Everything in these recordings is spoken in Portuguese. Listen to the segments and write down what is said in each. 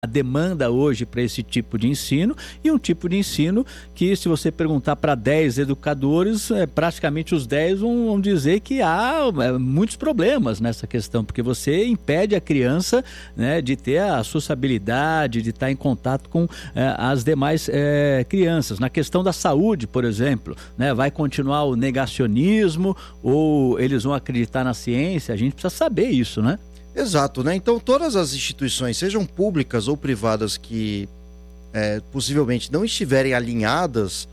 a demanda hoje para esse tipo de ensino, e um tipo de ensino que, se você perguntar para 10 educadores, praticamente os 10 vão dizer que há muitos problemas nessa questão, porque você impede a criança, né, de ter a sociabilidade, de estar em contato com as demais crianças. Na questão da saúde, por exemplo, né, vai continuar o negacionismo ou eles vão acreditar na ciência? A gente precisa saber isso, né? Exato, né? Então todas as instituições, sejam públicas ou privadas, que possivelmente não estiverem alinhadas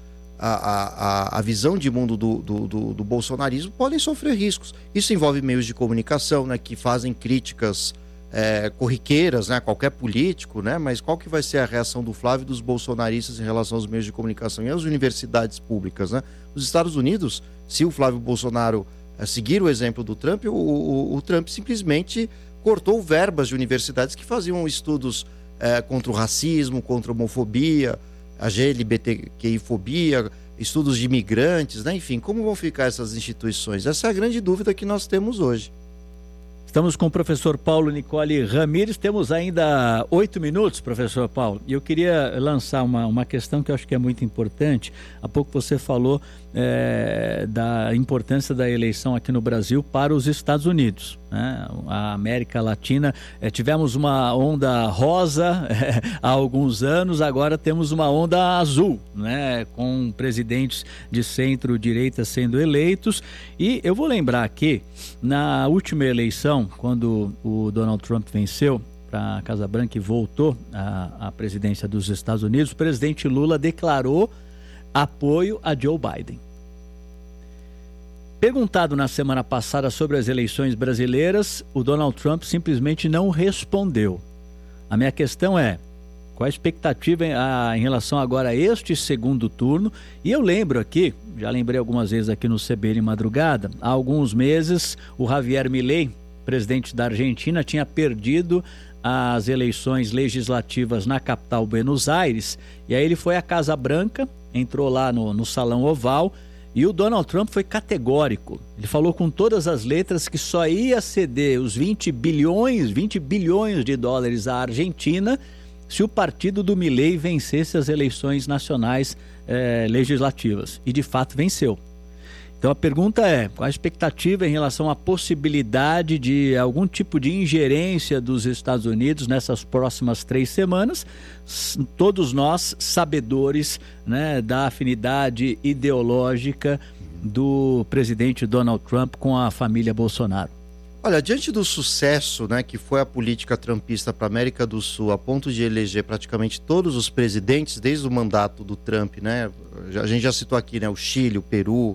à visão de mundo do bolsonarismo, podem sofrer riscos. Isso envolve meios de comunicação, né, que fazem críticas corriqueiras, né, a qualquer político, né? Mas qual que vai ser a reação do Flávio e dos bolsonaristas em relação aos meios de comunicação e às universidades públicas, né? Nos Estados Unidos, se o Flávio Bolsonaro seguir o exemplo do Trump, o Trump simplesmente cortou verbas de universidades que faziam estudos contra o racismo, contra a homofobia, a LGBTQI-fobia, estudos de imigrantes, né? Enfim, como vão ficar essas instituições? Essa é a grande dúvida que nós temos hoje. Estamos com o professor Paulo Nicole Ramires, temos ainda 8 minutos, professor Paulo, e eu queria lançar uma questão que eu acho que é muito importante. Há pouco você falou da importância da eleição aqui no Brasil para os Estados Unidos, né? A América Latina, tivemos uma onda rosa há alguns anos, agora temos uma onda azul, né? Com presidentes de centro-direita sendo eleitos. E eu vou lembrar aqui, na última eleição, quando o Donald Trump venceu para a Casa Branca e voltou à presidência dos Estados Unidos, o presidente Lula declarou apoio a Joe Biden. Perguntado na semana passada sobre as eleições brasileiras, o Donald Trump simplesmente não respondeu. A minha questão é: qual a expectativa em relação agora a este segundo turno? E eu lembro aqui, já lembrei algumas vezes aqui no CBN Madrugada, há alguns meses o Javier Milei, presidente da Argentina, tinha perdido as eleições legislativas na capital Buenos Aires, e aí ele foi à Casa Branca, entrou lá no Salão Oval, e o Donald Trump foi categórico. Ele falou com todas as letras que só ia ceder os 20 bilhões de dólares à Argentina se o partido do Milei vencesse as eleições nacionais legislativas. E de fato venceu. Então a pergunta é: qual a expectativa em relação à possibilidade de algum tipo de ingerência dos Estados Unidos nessas próximas 3 semanas? Todos nós sabedores, né, da afinidade ideológica do presidente Donald Trump com a família Bolsonaro. Olha, diante do sucesso, né, que foi a política trumpista para a América do Sul, a ponto de eleger praticamente todos os presidentes desde o mandato do Trump, né? A gente já citou aqui, né, o Chile, o Peru,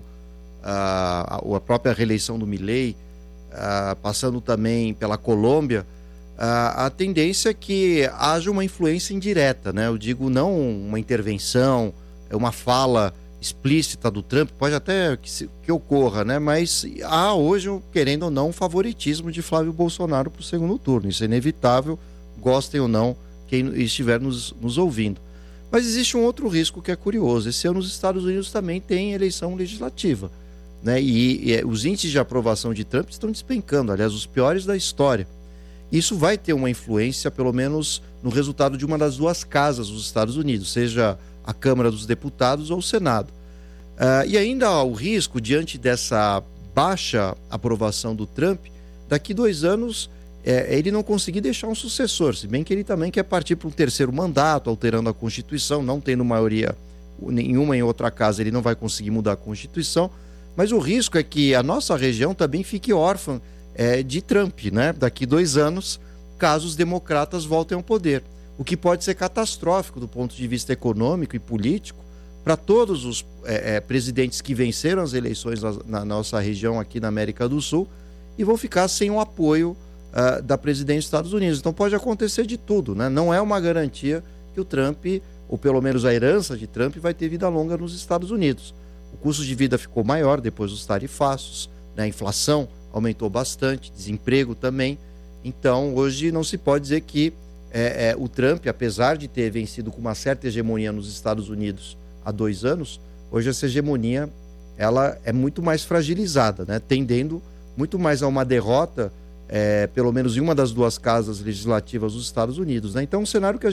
a própria reeleição do Milei, passando também pela Colômbia, a tendência é que haja uma influência indireta, né? Eu digo, não uma intervenção, uma fala explícita do Trump, pode até que ocorra, né? Mas há hoje, querendo ou não, um favoritismo de Flávio Bolsonaro para o segundo turno. Isso é inevitável, gostem ou não quem estiver nos ouvindo. Mas existe um outro risco que é curioso. Esse ano os Estados Unidos também têm eleição legislativa, né? E os índices de aprovação de Trump estão despencando, aliás, os piores da história. Isso vai ter uma influência, pelo menos, no resultado de uma das 2 casas dos Estados Unidos, seja a Câmara dos Deputados ou o Senado. E ainda há o risco, diante dessa baixa aprovação do Trump, daqui 2 anos ele não conseguir deixar um sucessor, se bem que ele também quer partir para um 3º mandato, alterando a Constituição, não tendo maioria nenhuma em outra casa, ele não vai conseguir mudar a Constituição. Mas o risco é que a nossa região também fique órfã de Trump, né? Daqui 2 anos, caso os democratas voltem ao poder. O que pode ser catastrófico do ponto de vista econômico e político para todos os presidentes que venceram as eleições na nossa região aqui na América do Sul e vão ficar sem o apoio da presidência dos Estados Unidos. Então pode acontecer de tudo, né? Não é uma garantia que o Trump, ou pelo menos a herança de Trump, vai ter vida longa nos Estados Unidos. O custo de vida ficou maior depois dos tarifaços, né? A inflação aumentou bastante, desemprego também. Então, hoje não se pode dizer que o Trump, apesar de ter vencido com uma certa hegemonia nos Estados Unidos há 2 anos, hoje essa hegemonia ela é muito mais fragilizada, né? Tendendo muito mais a uma derrota pelo menos em uma das duas casas legislativas dos Estados Unidos, né? Então, um cenário que a